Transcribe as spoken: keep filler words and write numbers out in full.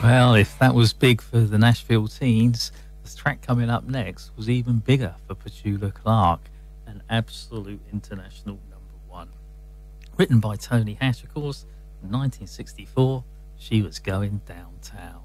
Well, if that was big for the Nashville teens, the track coming up next was even bigger for Petula Clark, an absolute international number one. Written by Tony Hatch, of course, in nineteen sixty-four, She Was Going Downtown.